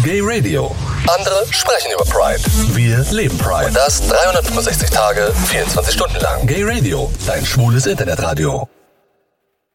Gay Radio. Andere sprechen über Pride. Wir leben Pride. Und das 365 Tage, 24 Stunden lang. Gay Radio, dein schwules Internetradio.